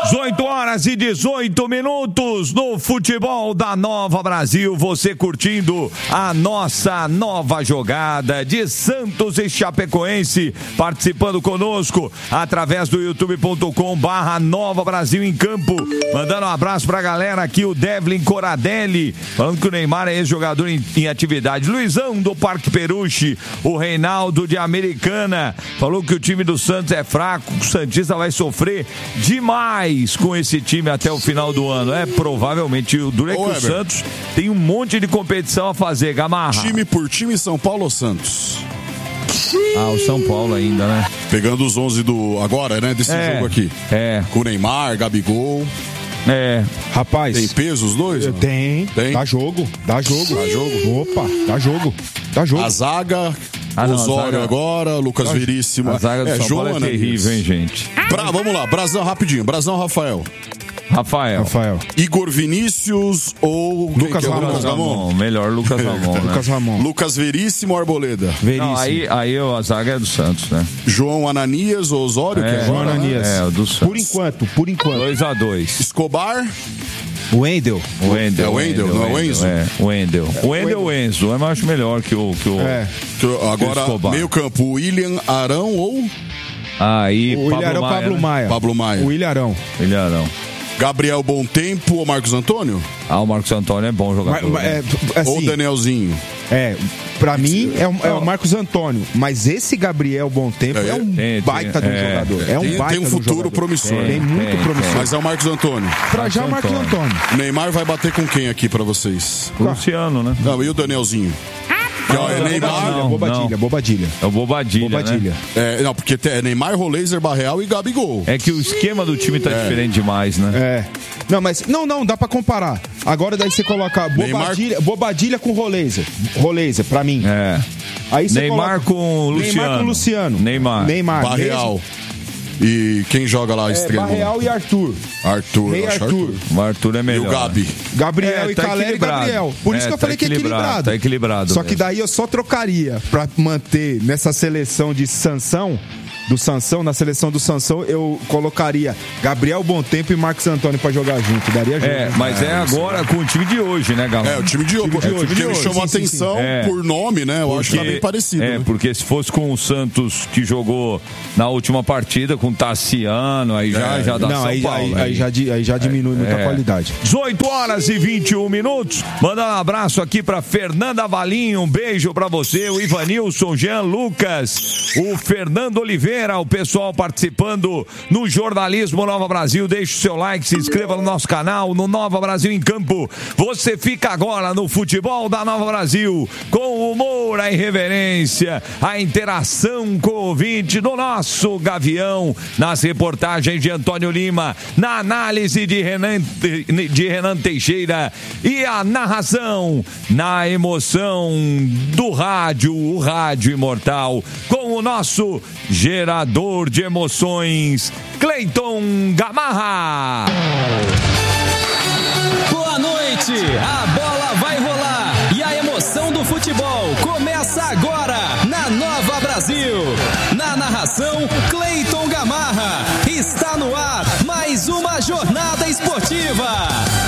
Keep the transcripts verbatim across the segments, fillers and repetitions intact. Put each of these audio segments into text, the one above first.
dezoito horas e dezoito minutos no futebol da Nova Brasil. Você curtindo a nossa nova jogada de Santos e Chapecoense, participando conosco através do youtube ponto com barra Nova Brasil em Campo. Mandando um abraço pra galera aqui, o Devlin Coradelli, falando que o Neymar é ex-jogador em, em atividade. Luizão do Parque Peruche, o Reinaldo de Americana, falou que o time do Santos é fraco, o Santista vai sofrer demais com esse time até o final do ano. É, provavelmente. O duro é que o Santos tem um monte de competição a fazer, Gamarra. Time por time, São Paulo ou Santos? Ah, o São Paulo ainda, né? Pegando os onze do agora, né? Desse é, jogo aqui. É. Com o Neymar, Gabigol. É. Rapaz. Tem peso os dois? Não? Tem. Tem. Dá jogo. Dá jogo. Dá jogo. Opa, dá jogo. Dá jogo. A zaga. Ah, não, Osório zaga... agora, Lucas a... Veríssimo. A zaga do é, São João Paulo é terrível, hein, gente? Pra, vamos lá, Brasão rapidinho. Brasão, Rafael. Rafael. Rafael. Igor Vinícius ou... Lucas Ramon. Lucas Ramon. Melhor Lucas Ramon, né? Lucas Ramon. Lucas Veríssimo ou Arboleda? Veríssimo. Não, aí, aí a zaga é do Santos, né? João Ananias ou Osório? É, que é João Ananias. É, o do Santos. Por enquanto, por enquanto. dois a dois. Escobar? Wendel. Wendel. É o Wendel, não é o Enzo? É, o Wendel. O Wendel ou o Enzo, eu acho melhor que o... Que o É. Agora, meio campo, William Arão ou... Aí, O Pablo Ilharão, Maia, Pablo né? Maia. Pablo Maia. O Ilharão. Ilharão. Gabriel Bom Tempo ou Marcos Antônio? Ah, o Marcos Antônio é bom jogador. Mas, né? é, assim, Ou Danielzinho? É, pra mim é, o- é o Marcos Antônio, mas esse Gabriel Bom Tempo é, É, um tem, baita tem, de um é, jogador. É um tem, baita tem um de futuro jogador. promissor. Tem, muito tem, promissor. Mas é o Marcos Antônio. Pra já o Marcos Antônio. Antônio. O Neymar vai bater com quem aqui pra vocês? Luciano, né? Não, e o Danielzinho? Que, ó, é não, Neymar, não. Bobadilha, Bobadilha. É o Bobadilha, Bobadilha. né? é, não, porque tem- é Neymar, Roleiser, Barreal e Gabigol. É que o esquema do time tá diferente demais, né? É. Não, mas. Não, não, dá pra comparar. Agora daí você coloca Bobadilha, Bobadilha com Roleiser. Roleiser, pra mim. É. Aí você Neymar coloca- com Luciano. Neymar com Luciano. Neymar. Neymar. Barreal. E quem joga lá É, extremo? Barreal e Arthur. Arthur. Rei eu acho Arthur. O Arthur é E melhor. o Gabi. Gabriel É, e tá Caleri e equilibrado. Gabriel. Por isso É, que eu tá falei que é equilibrado, equilibrado. tá equilibrado Só que mesmo. daí eu só trocaria pra manter nessa seleção de Sansão, do Sansão, na seleção do Sansão, eu colocaria Gabriel Bom Tempo e Marcos Antônio pra jogar junto. Daria junto. É, mas é, agora com o time de hoje, né, Galera? É, o time de hoje. de Porque hoje, de me hoje. chamou a Sim, sim, atenção sim. É. por nome, né? Eu acho que tá bem parecido. É, né? porque se fosse com o Santos que jogou na última partida, com o Tassiano, aí já, É. já dá Não, São aí, Paulo. aí, aí já, di- aí já diminui muita É. qualidade. dezoito horas e vinte e um minutos. Mandar um abraço aqui pra Fernanda Valim, um beijo pra você, o Ivanilson, Jean Lucas, o Fernando Oliveira, o pessoal participando no Jornalismo Nova Brasil. Deixe o seu like, se inscreva no nosso canal, no Nova Brasil em Campo. Você fica agora no futebol da Nova Brasil, com o humor, a irreverência, a interação com o ouvinte do nosso Gavião, nas reportagens de Antônio Lima, na análise de Renan, de Renan Teixeira e a narração na emoção do rádio, o rádio imortal, com o nosso gerador de emoções, Cleiton Gamarra. Boa noite, a bola vai rolar e a emoção do futebol começa agora na Nova Brasil. Na narração, Cleiton Gamarra. Está no ar mais uma jornada esportiva.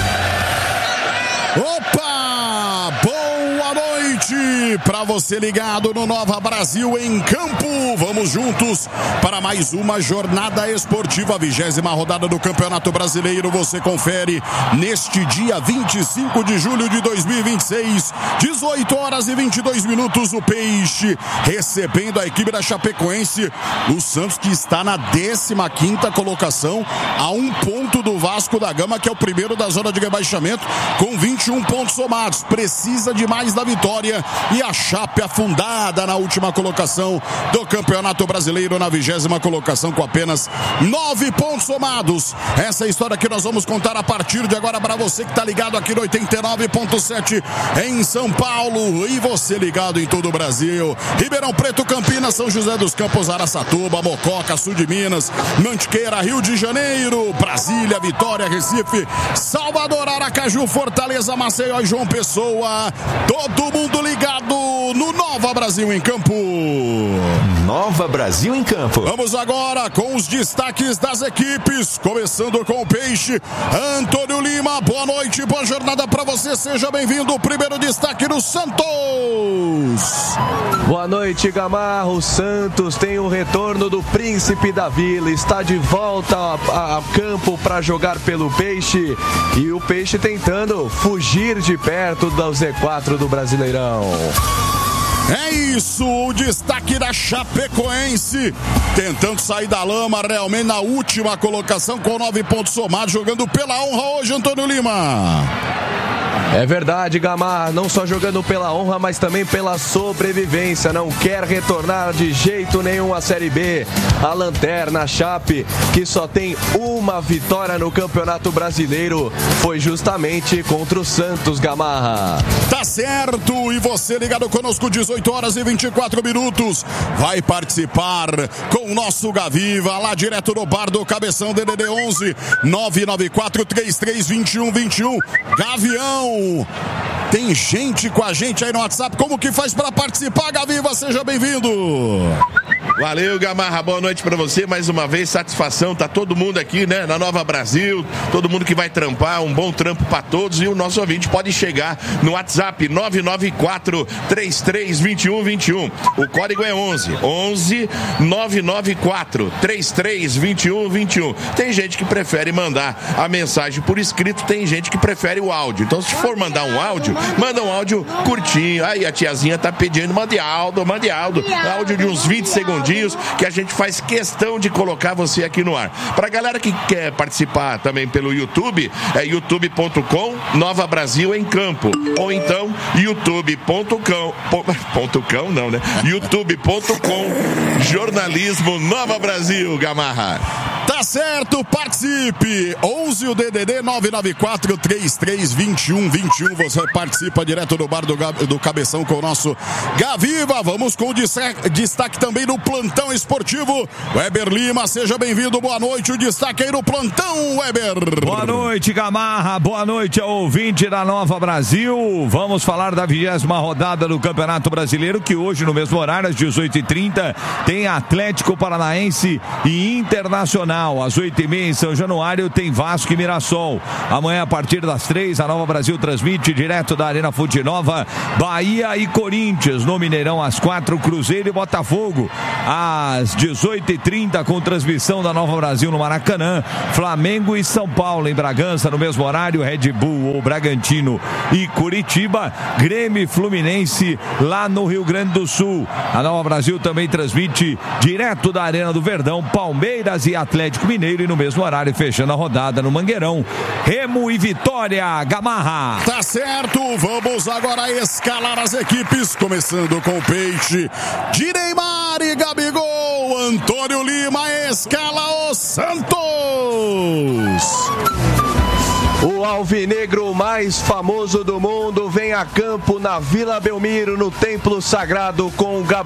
Opa! Boa noite para você ligado no Nova Brasil em Campo. Vamos juntos para mais uma jornada esportiva, vigésima rodada do Campeonato Brasileiro. Você confere neste dia vinte e cinco de julho de dois mil e vinte e seis, dezoito horas e vinte e dois minutos. O Peixe recebendo a equipe da Chapecoense. O Santos, que está na décima quinta colocação, a um ponto do Vasco da Gama, que é o primeiro da zona de rebaixamento, com vinte e um pontos somados. Precisa de mais da vitória, e a Chape afundada na última colocação do Campeonato Brasileiro, na vigésima colocação, com apenas nove pontos somados. Essa é a história que nós vamos contar a partir de agora para você que está ligado aqui no oitenta e nove ponto sete em São Paulo, e você ligado em todo o Brasil. Ribeirão Preto, Campinas, São José dos Campos, Araçatuba, Mococa, Sul de Minas, Mantiqueira, Rio de Janeiro, Brasília, Vitória, Recife, Salvador, Aracaju, Fortaleza, Maceió e João Pessoa. Todo mundo ligado no Nova Brasil em Campo. Nova Brasil em Campo. Vamos agora com os destaques das equipes, começando com o Peixe. Antônio Lima, boa noite, boa jornada para você, seja bem-vindo. Primeiro destaque do Santos. Boa noite, Gamarra. O Santos tem o retorno do Príncipe da Vila, está de volta a, a campo para jogar pelo Peixe, e o Peixe tentando fugir de perto do Z quatro do Brasileirão. É isso, o destaque da Chapecoense, tentando sair da lama realmente na última colocação com nove pontos somados, jogando pela honra hoje, Antônio Lima. É verdade, Gamarra, não só jogando pela honra, mas também pela sobrevivência. Não quer retornar de jeito nenhum à Série B. A lanterna, a Chape, que só tem uma vitória no Campeonato Brasileiro, foi justamente contra o Santos, Gamarra. Tá certo, e você ligado conosco, dezoito horas e vinte e quatro minutos, vai participar com o nosso Gaviva, lá direto do bar do Cabeção, D D D onze nove nove quatro, três três dois um dois um. Gavião, tem gente com a gente aí no WhatsApp, como que faz para participar, Gaviva? Seja bem-vindo. Valeu, Gamarra, boa noite pra você, mais uma vez, satisfação, tá todo mundo aqui, né, na Nova Brasil, todo mundo que vai trampar, um bom trampo pra todos, e o nosso ouvinte pode chegar no WhatsApp nove nove quatro, três três dois um dois um, o código é onze, onze nove nove quatro, três três dois um dois um. Tem gente que prefere mandar a mensagem por escrito, tem gente que prefere o áudio, então se for mandar um áudio, manda um áudio curtinho, aí a tiazinha tá pedindo, mande áudio, mande áudio, áudio de uns vinte segundos, que a gente faz questão de colocar você aqui no ar. Pra galera que quer participar também pelo YouTube, é youtube ponto com Nova Brasil em Campo, ou então youtube ponto com ponto com não, né? youtube ponto com Jornalismo Nova Brasil, Gamarra. Tá certo, participe. onze o D D D nove nove quatro, três três dois um dois um. Você participa direto do bar do, do Cabeção com o nosso Gaviva. Vamos com o destaque, destaque também no plantão esportivo. Weber Lima, seja bem-vindo. Boa noite. O destaque aí no plantão, Weber. Boa noite, Gamarra. Boa noite ao ouvinte da Nova Brasil. Vamos falar da vigésima rodada do Campeonato Brasileiro, que hoje, no mesmo horário, às dezoito e trinta, tem Atlético Paranaense e Internacional. Às oito e meia em São Januário tem Vasco e Mirassol. Amanhã, a partir das três, a Nova Brasil transmite direto da Arena Fonte Nova, Bahia e Corinthians. No Mineirão, às quatro, Cruzeiro e Botafogo. Às dezoito e trinta, com transmissão da Nova Brasil no Maracanã, Flamengo e São Paulo. Em Bragança, no mesmo horário, Red Bull ou Bragantino e Curitiba, Grêmio e Fluminense lá no Rio Grande do Sul. A Nova Brasil também transmite direto da Arena do Verdão, Palmeiras e Atlético Mineiro, e no mesmo horário, fechando a rodada no Mangueirão, Remo e Vitória, Gamarra. Tá certo, vamos agora escalar as equipes, começando com o Peixe de Neymar e Gabigol. Antônio Lima escala o Santos. O alvinegro mais famoso do mundo vem a campo na Vila Belmiro, no Templo Sagrado, com o Gabriel